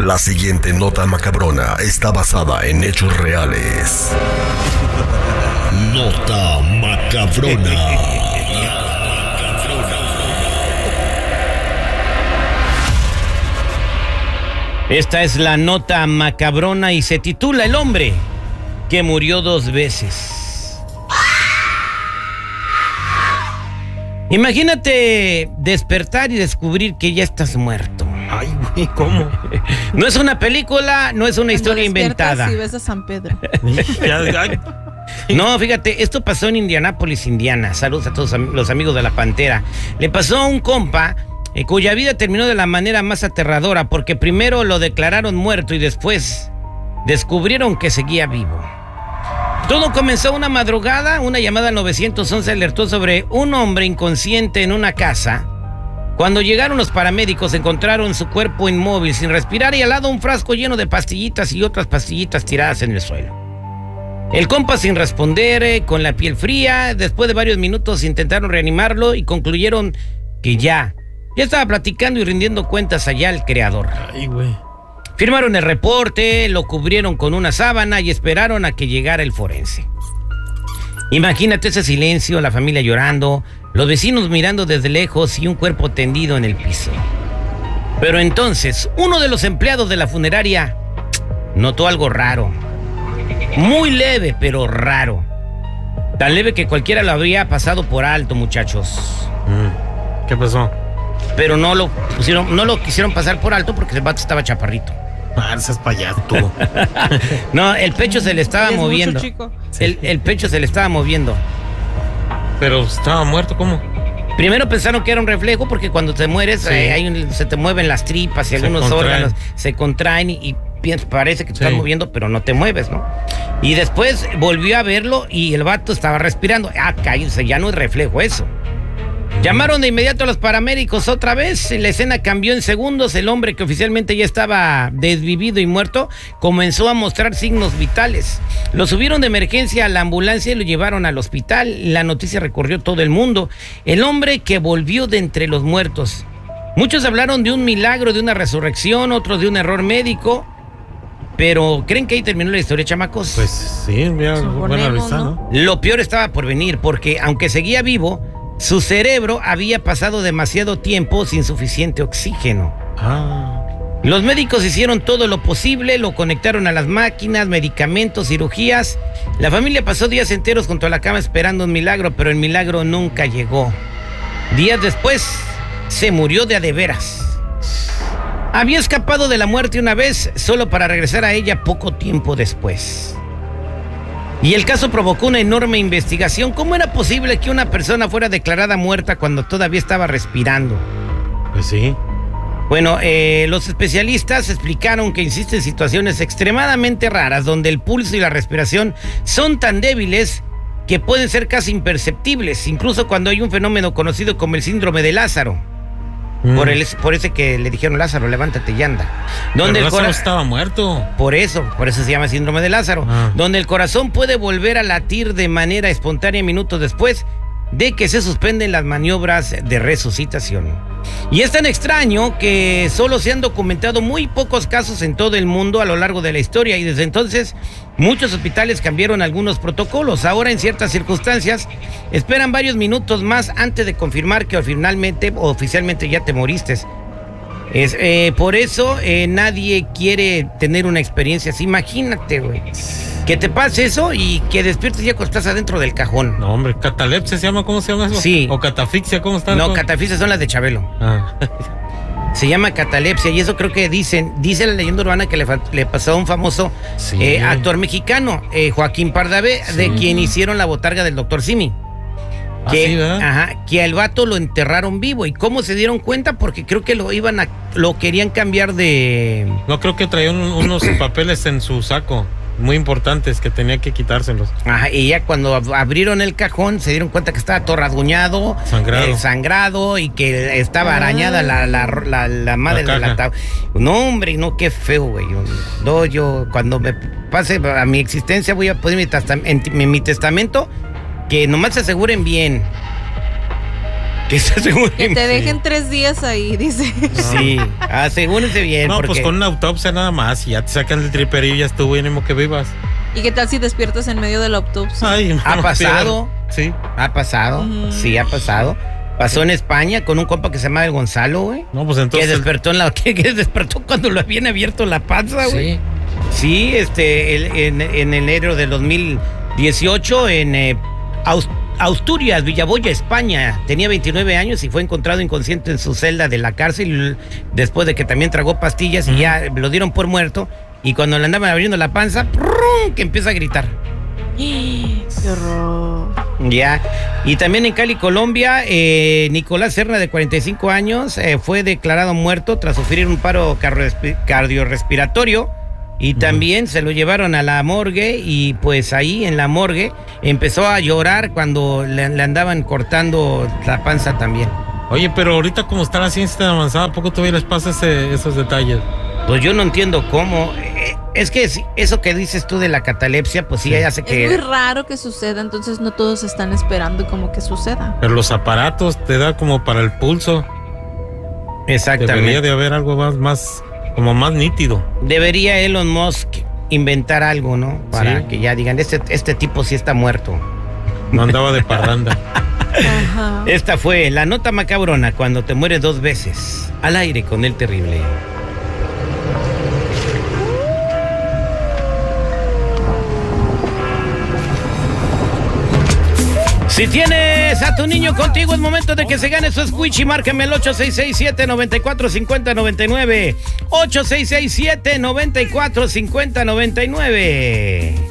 La siguiente nota macabrona está basada en hechos reales. Nota macabrona. Esta es la nota macabrona y se titula El hombre que murió 2 veces. Imagínate despertar y descubrir que ya estás muerto. Ay, güey, ¿cómo? No es una película, no es una historia inventada. Si ves a San Pedro. No, fíjate, esto pasó en Indianápolis, Indiana. Saludos a todos los amigos de La Pantera. Le pasó a un compa cuya vida terminó de la manera más aterradora, porque primero lo declararon muerto y después descubrieron que seguía vivo. Todo comenzó una madrugada. Una llamada al 911 alertó sobre un hombre inconsciente en una casa. Cuando llegaron los paramédicos encontraron su cuerpo inmóvil, sin respirar, y al lado un frasco lleno de pastillitas y otras pastillitas tiradas en el suelo. El compa sin responder, con la piel fría. Después de varios minutos intentaron reanimarlo y concluyeron que ya estaba platicando y rindiendo cuentas allá al creador. Ay, güey. Firmaron el reporte, lo cubrieron con una sábana y esperaron a que llegara el forense. Imagínate ese silencio, la familia llorando, los vecinos mirando desde lejos y un cuerpo tendido en el piso. Pero entonces, uno de los empleados de la funeraria notó algo raro. Muy leve, pero raro. Tan leve que cualquiera lo habría pasado por alto, muchachos. ¿Qué pasó? Pero no lo quisieron pasar por alto porque el vato estaba chaparrito. Seas payaso tú. No, el pecho se le estaba moviendo. El pecho se le estaba moviendo. Pero estaba muerto, ¿cómo? Primero pensaron que era un reflejo porque cuando te mueres se te mueven las tripas y algunos órganos se contraen y parece que te estás moviendo, pero no te mueves, ¿no? Y después volvió a verlo y el vato estaba respirando. Cállense, ya no es reflejo eso. Llamaron de inmediato a los paramédicos otra vez. La escena cambió en segundos. El hombre, que oficialmente ya estaba desvivido y muerto, comenzó a mostrar signos vitales. Lo subieron de emergencia a la ambulancia y lo llevaron al hospital. La noticia recorrió todo el mundo. El hombre que volvió de entre los muertos. Muchos hablaron de un milagro, de una resurrección, otros de un error médico. Pero ¿creen que ahí terminó la historia, chamacos? Pues sí, buena risa, ¿no? Lo peor estaba por venir, porque aunque seguía vivo, su cerebro había pasado demasiado tiempo sin suficiente oxígeno. Los médicos hicieron todo lo posible, lo conectaron a las máquinas, medicamentos, cirugías. La familia pasó días enteros junto a la cama esperando un milagro, pero el milagro nunca llegó. Días después, se murió de a de veras. Había escapado de la muerte una vez, solo para regresar a ella poco tiempo después. Y el caso provocó una enorme investigación. ¿Cómo era posible que una persona fuera declarada muerta cuando todavía estaba respirando? Pues sí. Bueno, los especialistas explicaron que existen situaciones extremadamente raras donde el pulso y la respiración son tan débiles que pueden ser casi imperceptibles, incluso cuando hay un fenómeno conocido como el síndrome de Lázaro. Por ese que le dijeron: Lázaro, levántate y anda. Donde el Lázaro estaba muerto. Por eso se llama síndrome de Lázaro. Donde el corazón puede volver a latir de manera espontánea minutos después de que se suspenden las maniobras de resucitación. Y es tan extraño que solo se han documentado muy pocos casos en todo el mundo a lo largo de la historia, y desde entonces muchos hospitales cambiaron algunos protocolos. Ahora, en ciertas circunstancias, esperan varios minutos más antes de confirmar que oficialmente ya te moriste. Por eso nadie quiere tener una experiencia así. Imagínate, güey, que te pase eso y que despiertes ya cuando estás adentro del cajón. No, hombre, catalepsia se llama, ¿cómo se llama eso? Sí. O catafixia, ¿cómo está? No, catafixia son las de Chabelo. Se llama catalepsia, y eso creo que dice la leyenda urbana que le pasó a un famoso actor mexicano, Joaquín Pardavé, de quien hicieron la botarga del Dr. Simi. Que al vato lo enterraron vivo. ¿Y cómo se dieron cuenta? Porque creo que lo querían cambiar de... No, creo que traía unos papeles en su saco muy importantes que tenía que quitárselos. Y ya cuando abrieron el cajón se dieron cuenta que estaba todo rasguñado, sangrado, y que estaba arañada la madre de la tabla. No, hombre, no, qué feo, güey. Yo cuando me pase a mi existencia voy a poner en mi testamento que nomás se aseguren bien Que se aseguren. Que te dejen 3 días ahí, dice. Sí, asegúrense bien. No, porque... pues con una autopsia nada más, y ya te sacan el triperillo y ya estuvo, y ni modo que vivas. ¿Y qué tal si despiertas en medio de la autopsia? Ay, ¿Ha pasado? Sí. Ha pasado, sí, ha pasado. Pasó en España con un compa que se llamaba el Gonzalo, güey. No, pues entonces. Que despertó que despertó cuando lo habían abierto la panza, güey. Sí, en enero de 2018 en Asturias, Villaboya, España. Tenía 29 años y fue encontrado inconsciente en su celda de la cárcel después de que también tragó pastillas y ya lo dieron por muerto. Y cuando le andaban abriendo la panza, ¡prum!, que empieza a gritar. ¡Qué horror! Ya. Y también en Cali, Colombia, Nicolás Serna, de 45 años, fue declarado muerto tras sufrir un paro cardiorrespiratorio. Y también se lo llevaron a la morgue y pues ahí en la morgue empezó a llorar cuando le andaban cortando la panza también. Oye, pero ahorita como está la ciencia tan avanzada, ¿a poco todavía les pasa esos detalles? Pues yo no entiendo cómo. Es que eso que dices tú de la catalepsia, pues sí, ya hace que... Es muy raro que suceda, entonces no todos están esperando como que suceda. Pero los aparatos te da como para el pulso. Exactamente. Debería de haber algo más como más nítido. Debería Elon Musk inventar algo, ¿no? Para que ya digan, este tipo sí está muerto. No andaba de parranda. Ajá. Esta fue la nota macabrona cuando te mueres 2 veces. Al aire con el terrible. Si tienes a tu niño contigo, es momento de que se gane su Squishy. Márcame el 8667-945099. 8667-945099.